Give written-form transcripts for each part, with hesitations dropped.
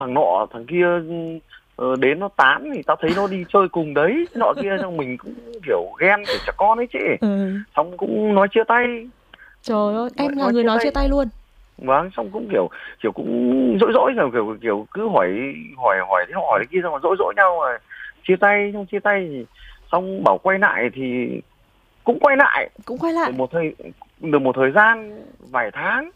thằng nọ thằng kia đến nó tán thì tao thấy nó đi chơi cùng đấy nọ kia, xong mình cũng kiểu ghen kiểu trẻ con ấy chị. Xong cũng nói chia tay. Trời ơi, em là người nói chia tay luôn. Vâng, xong cũng kiểu cũng dỗi dỗi rồi kiểu cứ hỏi hỏi thế hỏi thế kia, xong rồi dỗi dỗi nhau rồi chia tay. Xong chia tay thì xong bảo quay lại thì cũng quay lại được một thời gian vài tháng.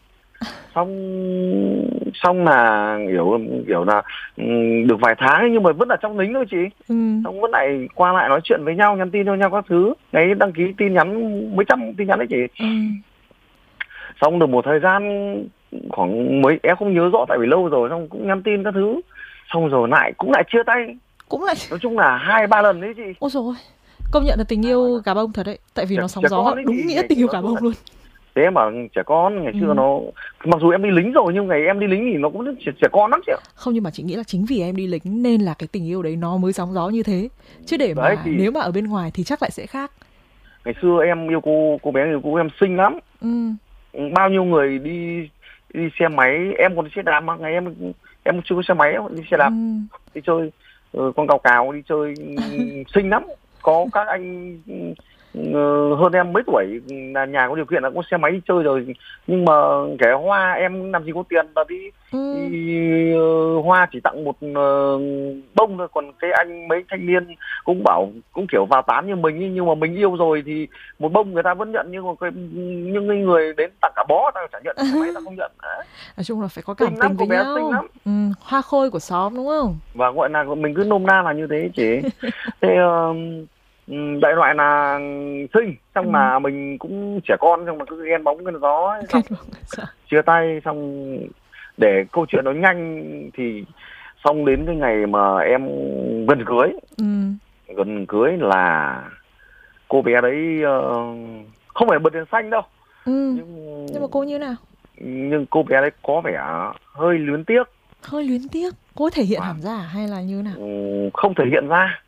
Xong là kiểu là được vài tháng ấy, nhưng mà vẫn là trong lính thôi chị. Xong vẫn lại qua lại nói chuyện với nhau, nhắn tin cho nhau các thứ đấy, đăng ký tin nhắn mấy trăm tin nhắn đấy chị. Xong được một thời gian khoảng mấy em không nhớ rõ tại vì lâu rồi, xong cũng nhắn tin các thứ, xong rồi cũng lại chia tay, nói chung là 2-3 lần đấy chị. Ôi rồi, công nhận là tình yêu gà bông thật đấy, tại vì nó sóng gió đúng nghĩa tình yêu gà bông luôn. Thế mà trẻ con ngày xưa nó, mặc dù em đi lính rồi nhưng ngày em đi lính thì nó cũng trẻ con lắm chị ạ. Không, nhưng mà chị nghĩ là chính vì em đi lính nên là cái tình yêu đấy nó mới sóng gió như thế, chứ để mà thì... nếu mà ở bên ngoài thì chắc lại sẽ khác. Ngày xưa em yêu cô bé yêu cô em xinh lắm. Bao nhiêu người đi xe máy, em còn đi xe đạp mà ngày em chưa có xe máy, đi xe đạp đi chơi con cào cào đi chơi xinh lắm. Có các anh hơn em mấy tuổi là nhà có điều kiện là có xe máy đi chơi rồi, nhưng mà cái hoa em làm gì có tiền là đi hoa chỉ tặng một bông thôi. Còn cái anh mấy thanh niên cũng bảo cũng kiểu vào tán như mình, nhưng mà mình yêu rồi thì một bông người ta vẫn nhận, nhưng mà những người đến tặng cả bó ta chả nhận, xe máy ta không nhận. Nói chung là phải có cảm tình với nhau. Hoa khôi của xóm đúng không? Và gọi là mình cứ nôm na là như thế chị. Thế đại loại là xinh, xong là mình cũng trẻ con, xong mà cứ ghen bóng ghen gió ấy, xong chia tay. Xong để câu chuyện nó nhanh thì xong đến cái ngày mà em gần cưới là cô bé đấy không phải bật đèn xanh đâu. Nhưng mà cô như nào? Nhưng cô bé đấy có vẻ hơi luyến tiếc. Cô thể hiện hẳn ra hay là như nào? Không thể hiện ra.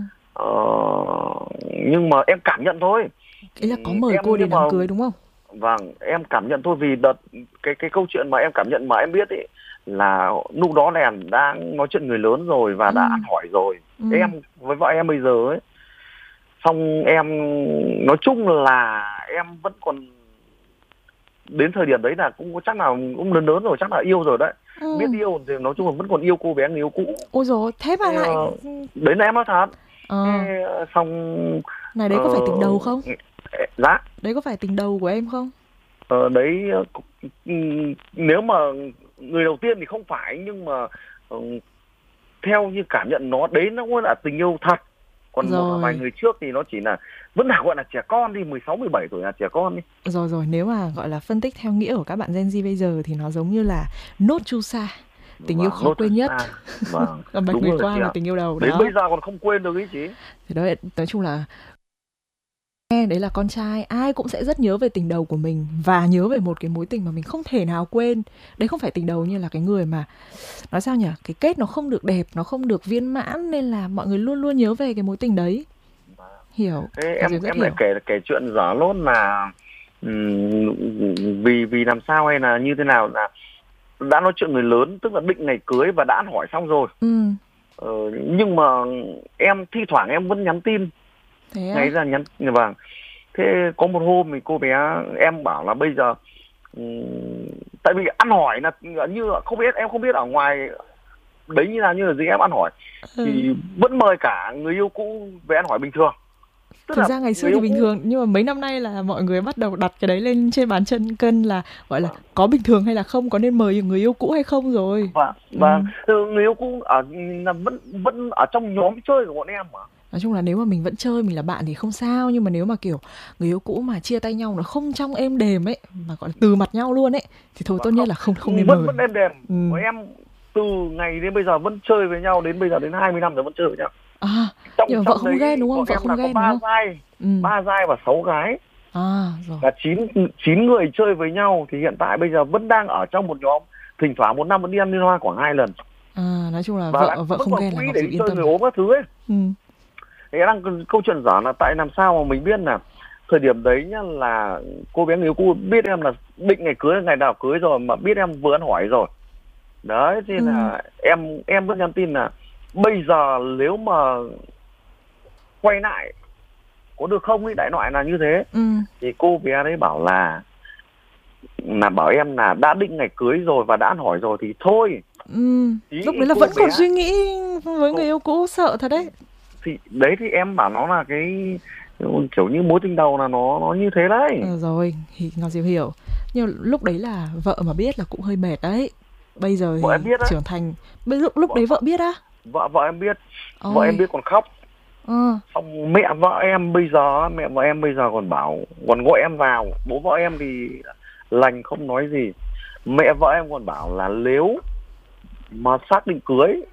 Nhưng mà em cảm nhận thôi. Ý là có mời cô đến đám cưới đúng không? Vâng, em cảm nhận thôi, vì đợt cái câu chuyện mà em cảm nhận mà em biết ấy là lúc đó là em đang nói chuyện người lớn rồi và đã ăn hỏi rồi. Em với vợ em bây giờ ấy, xong em nói chung là em vẫn còn đến thời điểm đấy là cũng chắc là cũng lớn lớn rồi, chắc là yêu rồi đấy. Biết yêu thì nói chung là vẫn còn yêu cô bé người yêu cũ. Ôi dồi, thế mà lại đấy là em nói thật. Xong này đấy có phải tình đầu không? Dạ. Đấy có phải tình đầu của em không? Đấy nếu mà người đầu tiên thì không phải, nhưng mà theo như cảm nhận nó đấy nó cũng là tình yêu thật. Còn một vài người trước thì nó chỉ là vẫn là gọi là trẻ con đi, 16-17 tuổi là trẻ con đi. Rồi nếu mà gọi là phân tích theo nghĩa của các bạn Gen Z bây giờ thì nó giống như là nốt chu sa, tình yêu khó quên nhất. Còn Bạch Nguyệt Quang là tình yêu đầu đó. Đến bây giờ còn không quên được ý chị. Thì đó, nói chung là đấy là con trai, ai cũng sẽ rất nhớ về tình đầu của mình và nhớ về một cái mối tình mà mình không thể nào quên. Đấy không phải tình đầu như là cái người mà nói sao nhỉ, cái kết nó không được đẹp, nó không được viên mãn, nên là mọi người luôn luôn nhớ về cái mối tình đấy. Hiểu. Thế em lại kể chuyện dở lốt là vì làm sao hay là như thế nào, là đã nói chuyện người lớn, tức là định ngày cưới và đã ăn hỏi xong rồi. Nhưng mà em thi thoảng em vẫn nhắn tin. Ngày ra nhắn. Vâng. Thế có một hôm thì cô bé em bảo là bây giờ tại vì ăn hỏi là như không biết, em không biết ở ngoài đấy như nào, như là gì em ăn hỏi thì vẫn mời cả người yêu cũ về ăn hỏi bình thường. Thực ra ngày xưa thì bình thường, nhưng mà mấy năm nay là mọi người bắt đầu đặt cái đấy lên trên bàn chân cân là gọi là có bình thường hay là không, có nên mời người yêu cũ hay không rồi. Vâng. Người yêu cũ vẫn ở trong nhóm chơi của bọn em mà. Nói chung là nếu mà mình vẫn chơi, mình là bạn thì không sao, nhưng mà nếu mà kiểu người yêu cũ mà chia tay nhau nó không trong êm đềm ấy, mà gọi là từ mặt nhau luôn ấy, thì thôi tốt nhất là không nên mời. Vẫn êm đềm. Của em từ ngày đến bây giờ vẫn chơi với nhau, đến bây giờ đến 20 năm rồi vẫn chơi với nhau. Nhưng mà vợ không ghen đúng không? Vợ không ghen đúng không? 3 trai và 6 gái. Rồi. Là 9 người chơi với nhau, thì hiện tại bây giờ vẫn đang ở trong một nhóm, thỉnh thoảng một năm vẫn đi ăn liên hoan khoảng 2 lần. Nói chung là vợ không ghen là Ngọc Diệu yên tâm. Người ốm các thứ ấy. Thế đang câu chuyện dở là tại làm sao mà mình biết là thời điểm đấy nhá, là cô bé người yêu cũ biết em là định ngày cưới, ngày nào cưới rồi, mà biết em vừa ăn hỏi rồi. Đấy thì là em vẫn nhắn tin là bây giờ nếu mà quay lại có được không ấy, đại loại là như thế. Thì cô bé đấy bảo là bảo em là đã định ngày cưới rồi và đã ăn hỏi rồi thì thôi. Lúc đấy là vẫn còn suy nghĩ với người yêu cũ, sợ thật đấy. Thì đấy thì em bảo nó là cái kiểu như mối tình đầu là nó như thế đấy. Rồi thì Ngọc Diệp hiểu, nhưng lúc đấy là vợ mà biết là cũng hơi mệt đấy. Bây giờ thì vợ em biết trưởng thành, lúc đấy vợ biết á? Vợ em biết. Vợ em biết còn khóc. Xong mẹ vợ em bây giờ còn bảo, còn gọi em vào. Bố vợ em thì lành không nói gì. Mẹ vợ em còn bảo là nếu mà xác định cưới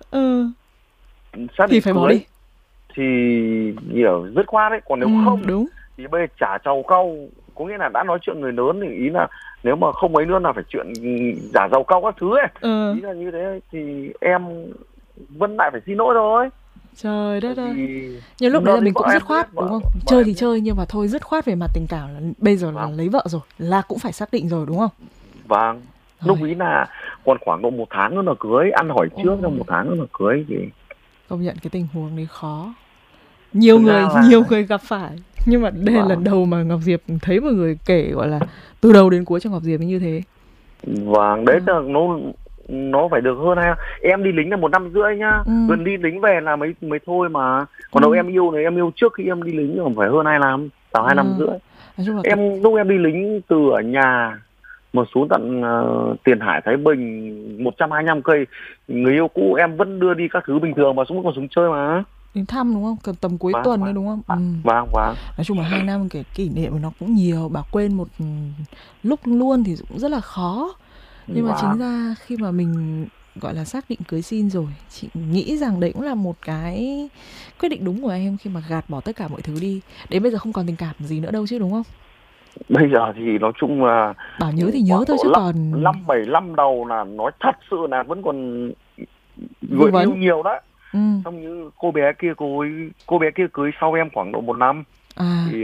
thì phải bỏ đi, thì hiểu dứt khoát đấy. Còn nếu không đúng. Thì bây giờ trả trầu cau, có nghĩa là đã nói chuyện người lớn thì ý là nếu mà không ấy nữa là phải chuyện giả giàu cau các thứ ấy. Ý là như thế thì em vẫn lại phải xin lỗi thôi. Trời đất ơi. Nhưng lúc đấy là mình cũng dứt khoát đúng không? Chơi thì chơi nhưng mà thôi, dứt khoát về mặt tình cảm là bây giờ là lấy vợ rồi, là cũng phải xác định rồi đúng không? Vâng. Lúc ý là còn khoảng độ 1 tháng nữa là cưới, ăn hỏi trước trong 1 tháng nữa là cưới thì công nhận cái tình huống đấy khó. Nhiều người gặp phải. Nhưng mà đây là lần đầu mà Ngọc Diệp thấy một người kể gọi là từ đầu đến cuối cho Ngọc Diệp như thế. Vâng, đấy là nó phải được hơn hay em đi lính là 1 năm rưỡi nhá. Gần đi lính về là mới thôi mà. Còn đâu em yêu trước khi em đi lính còn phải hơn 2 năm, tầm 2 năm rưỡi. Lúc em đi lính từ ở nhà mà xuống tận Tiền Hải Thái Bình 125 cây, người yêu cũ em vẫn đưa đi các thứ bình thường mà còn xuống chơi mà. Đến thăm đúng không? Cầm tầm cuối tuần đấy đúng không? Vâng. Nói chung là 2 năm cái kỷ niệm của nó cũng nhiều, bảo quên một lúc luôn thì cũng rất là khó. Nhưng mà chính ra khi mà mình gọi là xác định cưới xin rồi, chị nghĩ rằng đấy cũng là một cái quyết định đúng của em khi mà gạt bỏ tất cả mọi thứ đi. Đến bây giờ không còn tình cảm gì nữa đâu chứ đúng không? Bây giờ thì nói chung là bảo nhớ thì nhớ thôi chứ còn 5-7 năm đầu là nói thật sự là vẫn còn gợi yêu nhiều đấy. Xong như cô bé kia cưới sau em khoảng độ 1 năm. Thì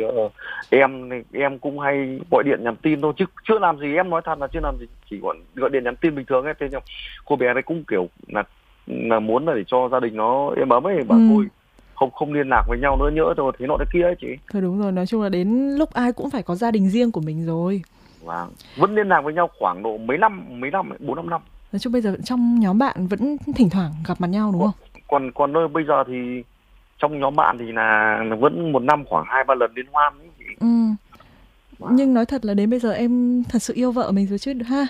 em cũng hay gọi điện nhắn tin thôi chứ chưa làm gì, em nói thật là chưa làm gì, chỉ gọi điện nhắn tin bình thường ấy. Thế nhưng cô bé đấy cũng kiểu là muốn là để cho gia đình nó êm ấm ấy, bảo thôi không liên lạc với nhau nữa, nhỡ rồi thế nọ thế kia ấy chị. Thôi đúng rồi, nói chung là đến lúc ai cũng phải có gia đình riêng của mình rồi. Vâng, vẫn liên lạc với nhau khoảng độ mấy năm 4-5 năm. Nói chung bây giờ trong nhóm bạn vẫn thỉnh thoảng gặp mặt nhau đúng không? Còn nơi bây giờ thì trong nhóm bạn thì là vẫn 1 năm khoảng 2-3 lần liên hoan ấy chị. Nhưng nói thật là đến bây giờ em thật sự yêu vợ mình rồi chứ ha?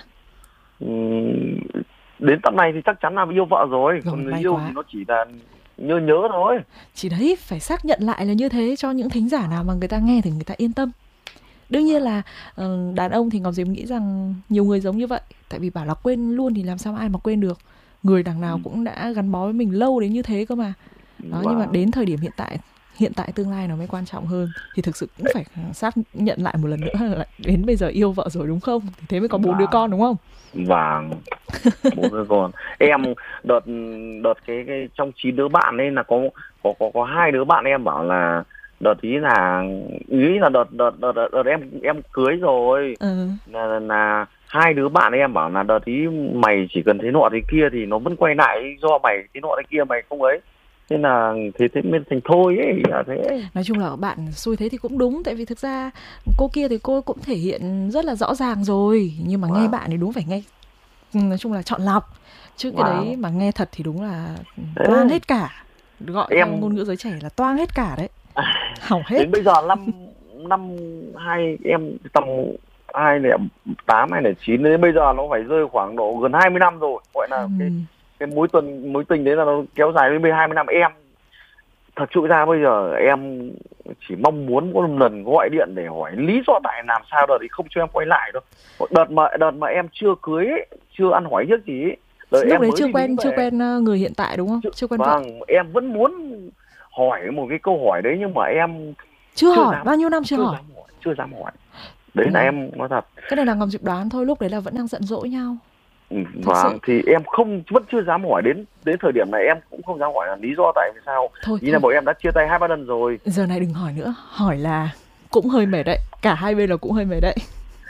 Đến tận này thì chắc chắn là yêu vợ rồi. Còn người yêu quá. Thì nó chỉ là nhớ thôi. Chỉ đấy, phải xác nhận lại là như thế cho những thính giả nào mà người ta nghe thì người ta yên tâm. Đương nhiên là đàn ông thì Ngọc Diệp nghĩ rằng nhiều người giống như vậy. Tại vì bảo là quên luôn thì làm sao ai mà quên được. Người đằng nào cũng đã gắn bó với mình lâu đến như thế cơ mà. Đó, nhưng mà đến thời điểm hiện tại tương lai nó mới quan trọng hơn. Thì thực sự cũng phải xác nhận lại một lần nữa là đến bây giờ yêu vợ rồi đúng không? Thì thế mới có 4 đứa con đúng không? Vâng, 4 đứa con. Em đợt cái trong 9 đứa bạn ấy là có 2 đứa bạn em bảo là đợt ý là đợt em cưới rồi. Là 2 đứa bạn em bảo là đợt ý mày chỉ cần thế nọ thế kia thì nó vẫn quay lại, do mày thế nọ thế kia mày không ấy. Thế là thế mới thành thôi ấy, là thế. Nói chung là bạn xui thế thì cũng đúng. Tại vì thực ra cô kia thì cô cũng thể hiện rất là rõ ràng rồi. Nhưng mà nghe bạn thì đúng phải nghe, nói chung là chọn lọc. Chứ cái đấy mà nghe thật thì đúng là toang hết cả. Gọi theo ngôn ngữ giới trẻ là toang hết cả đấy. Hỏng hết. Đến bây giờ năm em tầm 2008 2009 đến bây giờ nó phải rơi khoảng độ gần 20 năm rồi. Gọi là cái mối tình đấy là nó kéo dài đến 20 năm. Em thật sự ra bây giờ em chỉ mong muốn có một lần gọi điện để hỏi lý do tại làm sao đợt thì không cho em quay lại đâu. Đợt mà em chưa cưới ấy, chưa ăn hỏi trước gì ấy. Lúc đấy chưa quen người hiện tại đúng không? Chưa quen vợ. Em vẫn muốn hỏi một cái câu hỏi đấy nhưng mà em chưa hỏi, bao nhiêu năm chưa hỏi. Chưa dám hỏi. Đấy là em nói thật. Cái này là Ngọc Diệp đoán thôi, lúc đấy là vẫn đang giận dỗi nhau. Vâng, thì em vẫn chưa dám hỏi, đến thời điểm này em cũng không dám hỏi là lý do tại sao. Ý là bọn em đã chia tay 2-3 lần rồi. Giờ này đừng hỏi nữa, hỏi là cũng hơi mệt đấy, cả hai bên là cũng hơi mệt đấy.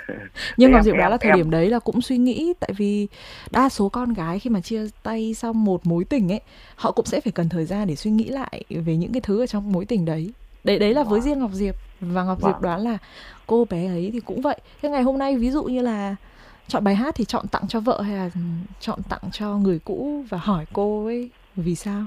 Nhưng Ngọc Diệp đoán là thời điểm đấy là cũng suy nghĩ, tại vì đa số con gái khi mà chia tay xong một mối tình ấy, họ cũng sẽ phải cần thời gian để suy nghĩ lại về những cái thứ ở trong mối tình đấy. Đấy là với riêng Ngọc Diệp. Và Ngọc Diệp đoán là cô bé ấy thì cũng vậy. Thế ngày hôm nay ví dụ như là chọn bài hát thì chọn tặng cho vợ hay là chọn tặng cho người cũ, và hỏi cô ấy vì sao?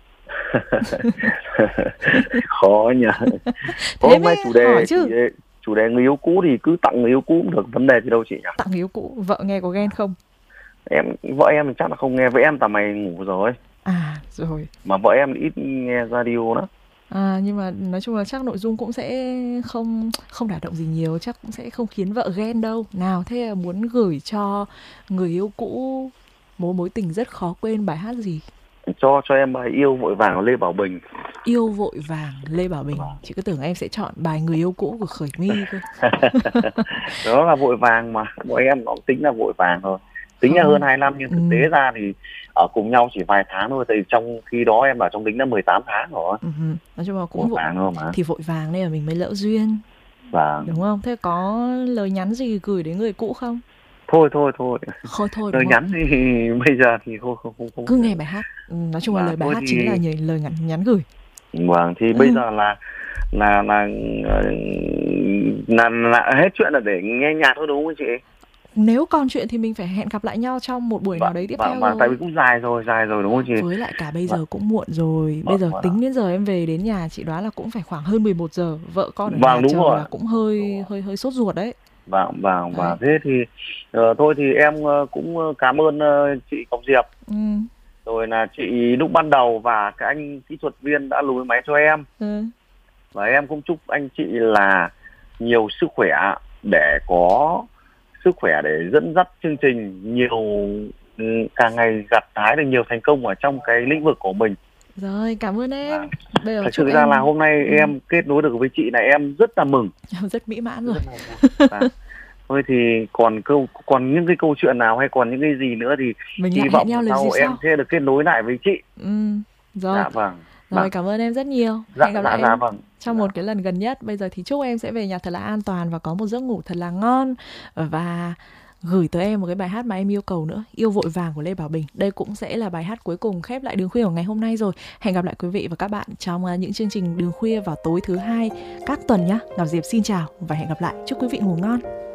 Khó nhỉ. Hôm nay chủ đề người yêu cũ thì cứ tặng người yêu cũ cũng được, vấn đề gì đâu chị nhỉ? Tặng người yêu cũ, vợ nghe có ghen không? Vợ em thì chắc là không nghe, với em tầm mày ngủ rồi. À rồi. Mà vợ em ít nghe radio đó. Nhưng mà nói chung là chắc nội dung cũng sẽ không đả động gì nhiều, chắc cũng sẽ không khiến vợ ghen đâu. Nào, thế là muốn gửi cho người yêu cũ mối tình rất khó quên bài hát gì? Cho em bài Yêu Vội Vàng của Lê Bảo Bình. Yêu Vội Vàng Lê Bảo Bình. Chị cứ tưởng em sẽ chọn bài Người Yêu Cũ của Khởi My cơ. Đó là vội vàng mà, bọn em nó tính là vội vàng thôi. Tính là hơn 2 năm nhưng thực tế ra thì ở cùng nhau chỉ vài tháng thôi. Tại trong khi đó em ở trong tính là 18 tháng rồi. Nói chung là cũng vội vàng thôi mà. Thì vội vàng nên là mình mới lỡ duyên. Vâng. Đúng không? Thế có lời nhắn gì gửi đến người cũ không? Thôi. Lời nhắn thì bây giờ thì không. Cứ nghe bài hát. Nói chung là lời bài hát thì... chính là lời nhắn gửi. Vâng, thì bây giờ là hết chuyện là để nghe nhạc thôi đúng không chị? Nếu còn chuyện thì mình phải hẹn gặp lại nhau trong một buổi nào đấy tiếp theo rồi. Tại vì cũng dài rồi đúng không chị? Với lại cả bây giờ cũng muộn rồi. Bây giờ tính đến giờ em về đến nhà chị đoán là cũng phải khoảng hơn 11 giờ. Vợ con ở nhà chờ là cũng hơi sốt ruột đấy. Vâng. Thế thì thôi thì em cũng cảm ơn chị Ngọc Diệp. Rồi là chị lúc ban đầu và các anh kỹ thuật viên đã lùi máy cho em. Và em cũng chúc anh chị là nhiều sức khỏe để có sức khỏe để dẫn dắt chương trình càng ngày gặt hái được nhiều thành công ở trong cái lĩnh vực của mình. Rồi, cảm ơn em. Bây giờ thật sự ra là hôm nay em kết nối được với chị này em rất là mừng. Em rất mỹ mãn rồi. Thôi thì còn những cái câu chuyện nào hay còn những cái gì nữa thì mình hy vọng sau em sẽ được kết nối lại với chị. Rồi. Dạ vâng. Rồi, cảm ơn em rất nhiều. Hẹn gặp lại em trong một cái lần gần nhất. Bây giờ thì chúc em sẽ về nhà thật là an toàn và có một giấc ngủ thật là ngon. Và gửi tới em một cái bài hát mà em yêu cầu nữa, Yêu Vội Vàng của Lê Bảo Bình. Đây cũng sẽ là bài hát cuối cùng khép lại Đường Khuya của ngày hôm nay rồi. Hẹn gặp lại quý vị và các bạn trong những chương trình Đường Khuya vào tối thứ 2 các tuần nhé. Ngọc Diệp xin chào và hẹn gặp lại. Chúc quý vị ngủ ngon.